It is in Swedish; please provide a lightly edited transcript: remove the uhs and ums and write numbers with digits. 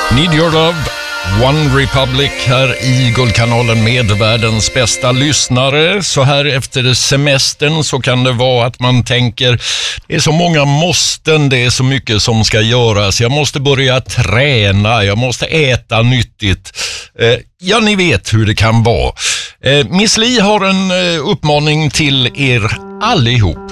Need Your Love, One Republic här i Guldkanalen med världens bästa lyssnare. Så här efter semestern så kan det vara att man tänker, det är så många måsten, det är så mycket som ska göras. Jag måste börja träna, jag måste äta nyttigt. Ja, ni vet hur det kan vara. Miss Li har en uppmaning till er allihop.